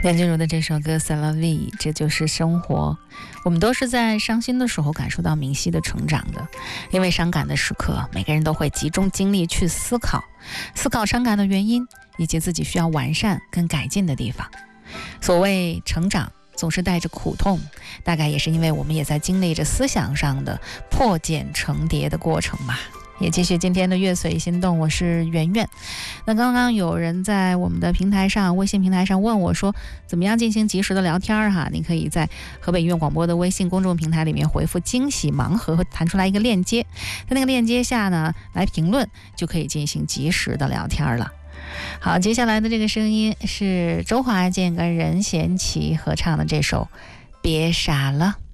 梁静茹的这首歌《C'est la vie》，这就是生活。我们都是在伤心的时候感受到明晰的成长的，因为伤感的时刻，每个人都会集中精力去思考伤感的原因，以及自己需要完善跟改进的地方。所谓成长总是带着苦痛，大概也是因为我们也在经历着思想上的破茧成蝶的过程吧。也继续今天的乐随心动，我是圆圆。那刚刚有人在我们的平台上，微信平台上问我说，怎么样进行及时的聊天哈？你可以在河北音乐广播的微信公众平台里面回复惊喜盲盒，会弹出来一个链接，在那个链接下呢来评论，就可以进行及时的聊天了。好，接下来的这个声音是周华健跟任贤齐合唱的这首《别傻了》。